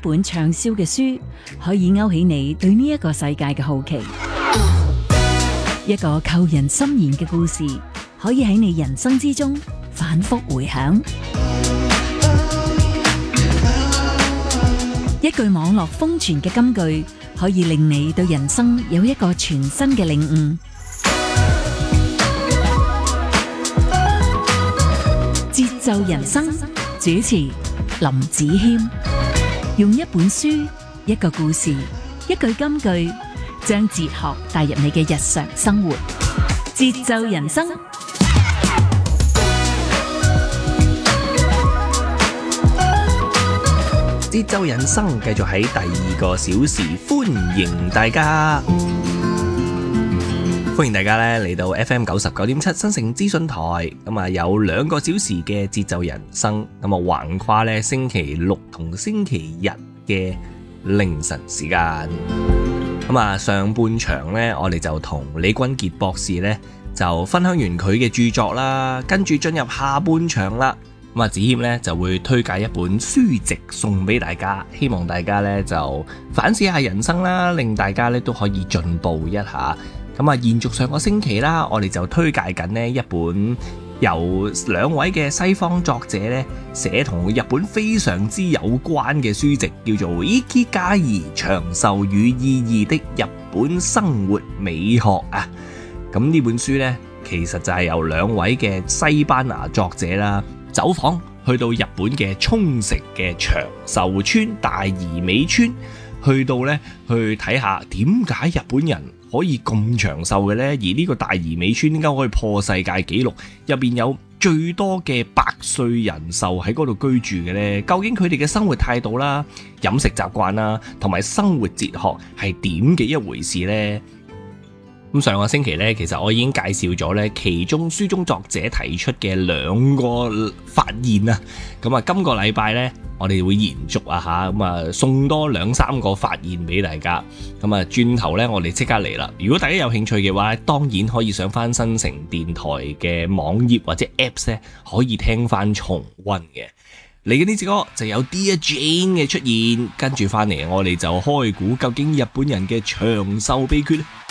本暢銷嘅書，可以勾起你對呢一個世界嘅好奇。一個扣人心弦嘅故事，可以喺你人生之中反覆回響。一句網絡瘋傳嘅金句，可以令你對人生有一個全新嘅領悟。節奏人生，主持林子謙，用一本書、一個故事、一句金句，將哲學帶入你嘅日常生活。節奏人生。 節奏人生繼續喺第2個小時，歡迎大家，歡迎大家咧嚟到 FM 99.7新城資訊台。咁啊有2個小時嘅節奏人生，咁啊橫跨咧星期六同星期日嘅凌晨時間。咁啊上半場咧，我哋就同李君傑博士咧就分享完佢嘅著作啦，跟住進入下半場啦。咁啊，子謙咧就會推介一本書籍送俾大家，希望大家咧就反思下人生啦，令大家咧都可以進步一下。咁啊，延續上個星期啦，我哋就推介緊呢一本由2位嘅西方作者咧寫同日本非常之有關嘅書籍，叫做《Ikigai 長壽與意義的日本生活美學》啊。咁呢本書咧，其實就係由2位嘅西班牙作者啦，走訪去到日本嘅沖繩嘅長壽村、大宜美村，去到咧去睇下點解日本人可以咁長壽嘅呢？而呢個大宜美村點解可以破世界紀錄，入邊有最多嘅100歲人壽喺嗰度居住嘅呢？究竟佢哋嘅生活態度啦、飲食習慣啦，同埋生活哲學係點嘅一回事呢？咁上個星期呢，其實我已經介紹咗呢其中書中作者提出嘅2個發現啊。咁啊，今個禮拜呢，我哋會延續啊吓，咁啊送多2-3個發現俾大家。咁啊，轉頭呢，我哋即刻嚟啦。如果大家有興趣嘅話，當然可以上翻新城電台嘅網頁或者 Apps 呢，可以聽翻重溫嘅。嚟緊呢支歌就有 Dear Jane 嘅出現，跟住翻嚟我哋就開估究竟日本人嘅長壽秘訣